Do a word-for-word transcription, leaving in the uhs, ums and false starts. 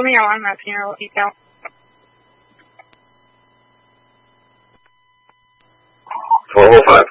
show me your line map and your detail. twelve oh five.